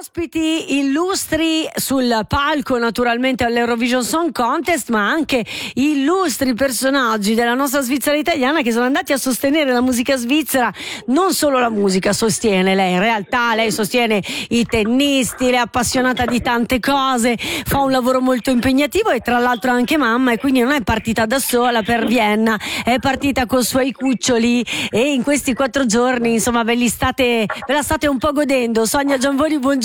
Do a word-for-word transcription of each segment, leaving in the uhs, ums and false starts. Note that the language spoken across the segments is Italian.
Ospiti illustri sul palco naturalmente all'Eurovision Song Contest, ma anche illustri personaggi della nostra Svizzera italiana che sono andati a sostenere la musica svizzera. Non solo la musica sostiene lei, in realtà lei sostiene i tennisti, lei è appassionata di tante cose, fa un lavoro molto impegnativo e tra l'altro anche mamma, e quindi non è partita da sola per Vienna, è partita con i suoi cuccioli e in questi quattro giorni insomma ve li state, ve la state un po' godendo. Sonia Gianvoni, buongiorno.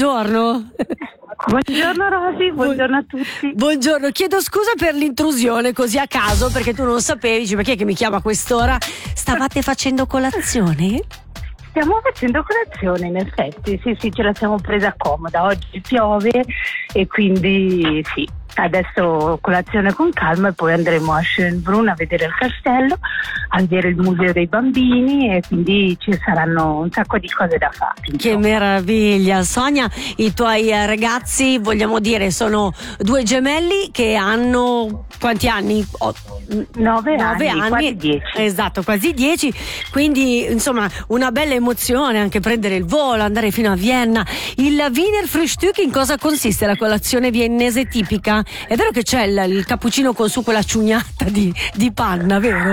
Buongiorno Rosy, buongiorno a tutti. Buongiorno, chiedo scusa per l'intrusione così a caso, perché tu non sapevi, dici, ma chi è che mi chiama a quest'ora? Stavate facendo colazione? Stiamo facendo colazione, in effetti, sì sì, ce la siamo presa comoda, oggi piove e quindi sì, adesso colazione con calma e poi andremo a Schönbrunn a vedere il castello, a vedere il museo dei bambini e quindi ci saranno un sacco di cose da fare. Che meraviglia. Sonia, i tuoi ragazzi, vogliamo dire, sono due gemelli che hanno quanti anni? Oh, nove, nove anni, anni, quasi dieci. Esatto, quasi dieci, quindi insomma una bella emozione anche prendere il volo, andare fino a Vienna. Il Wiener Frühstück, in cosa consiste la colazione viennese tipica? È vero che c'è il, il cappuccino con su quella ciugnata di, di panna, vero?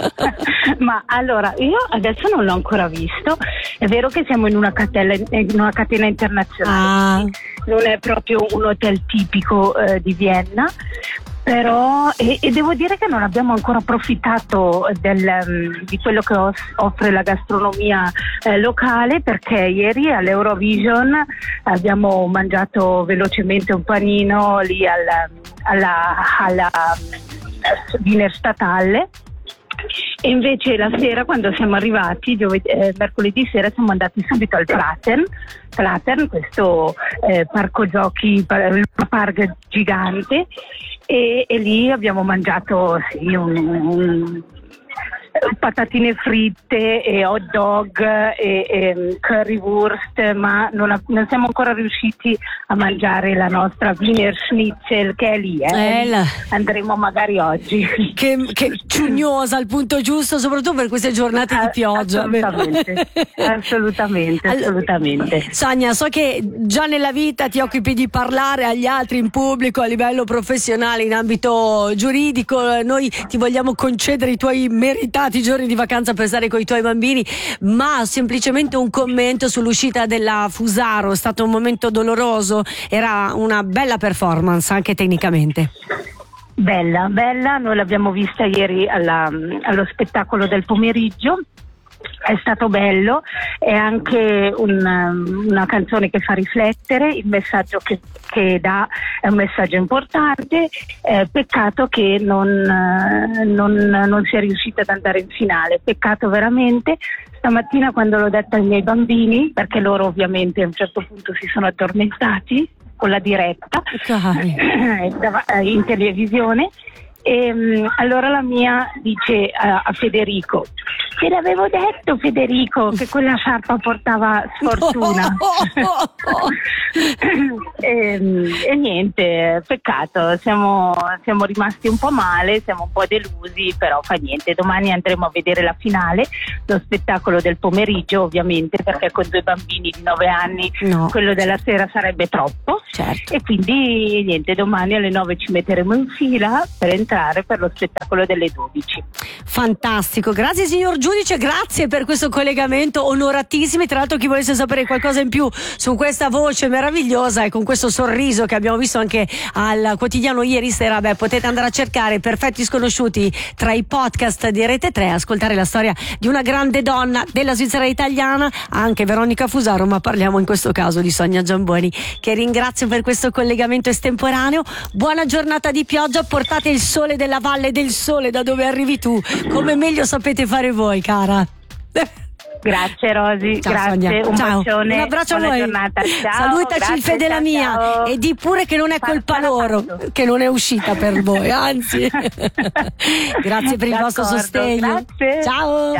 Ma allora, io adesso non l'ho ancora visto, è vero che siamo in una catena, in una catena internazionale, Ah. non è proprio un hotel tipico eh, di Vienna, però e, e devo dire che non abbiamo ancora approfittato del, um, di quello che os- offre la gastronomia eh, locale, perché ieri all'Eurovision abbiamo mangiato velocemente un panino lì alla, alla, alla um, Wiener Stadthalle. E invece la sera, quando siamo arrivati, giovedì, eh, mercoledì sera, siamo andati subito al Praten, Praten questo eh, parco giochi, par- park gigante, e, e lì abbiamo mangiato sì, un, un, patatine fritte e hot dog e, e currywurst, ma non, ha, non siamo ancora riusciti a mangiare la nostra Wiener Schnitzel, che è lì, eh. Eh, la... andremo magari oggi. Che, che ciugnosa al punto giusto, soprattutto per queste giornate di pioggia. Assolutamente, assolutamente, assolutamente. Sonia, so che già nella vita ti occupi di parlare agli altri in pubblico, a livello professionale, in ambito giuridico. Noi ti vogliamo concedere i tuoi meritati giorni di vacanza per stare con i tuoi bambini, ma semplicemente un commento sull'uscita della Fusaro. È stato un momento doloroso, era una bella performance anche tecnicamente. Bella, bella, noi l'abbiamo vista ieri alla, allo spettacolo del pomeriggio. È stato bello, è anche un, una canzone che fa riflettere, il messaggio che, che dà è un messaggio importante, eh, peccato che non, non, non sia riuscita ad andare in finale, peccato veramente. Stamattina quando l'ho detto ai miei bambini, perché loro ovviamente a un certo punto si sono addormentati con la diretta in televisione, e um, allora la mia dice uh, a Federico: te l'avevo detto Federico che quella sciarpa portava sfortuna. e, e niente, peccato, siamo, siamo rimasti un po' male, siamo un po' delusi, però fa niente, domani andremo a vedere la finale, lo spettacolo del pomeriggio ovviamente, perché con due bambini di nove anni no, quello della sera sarebbe troppo, certo. E quindi niente, domani alle nove ci metteremo in fila per entrare per lo spettacolo delle dodici. Fantastico, grazie signor giudice, grazie per questo collegamento, onoratissimi. Tra l'altro, chi volesse sapere qualcosa in più su questa voce meravigliosa e con questo sorriso che abbiamo visto anche al quotidiano ieri sera, beh, potete andare a cercare Perfetti Sconosciuti tra i podcast di Rete tre, ascoltare la storia di una grande donna della Svizzera italiana, anche Veronica Fusaro, ma parliamo in questo caso di Sonia Gianvoni, che ringrazio per questo collegamento estemporaneo. Buona giornata di pioggia, portate il sole della Valle del Sole da dove arrivi tu, come meglio sapete fare voi, cara. Grazie Rosy, ciao, grazie, Sonia. un Ciao. bacione, Un abbraccio buona a voi. Giornata. Ciao, salutaci grazie, il fede ciao, la mia ciao. E di pure che non è colpa Farò loro fatto. che non è uscita per voi, anzi. Grazie per il D'accordo, vostro sostegno. grazie. Ciao. Ciao.